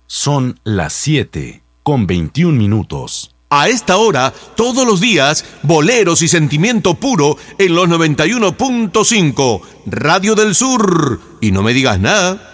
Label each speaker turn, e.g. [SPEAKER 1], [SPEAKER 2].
[SPEAKER 1] Son las 7:21.
[SPEAKER 2] A esta hora, todos los días, boleros y sentimiento puro en los 91.5, Radio del Sur. Y no me digas nada.